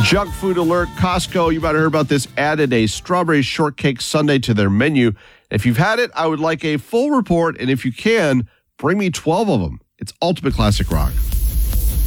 Junk food alert. Costco, you might have heard about this, added a strawberry shortcake sundae to their menu. If you've had it, I would like a full report, and if you can, bring me 12 of them. It's Ultimate Classic Rock.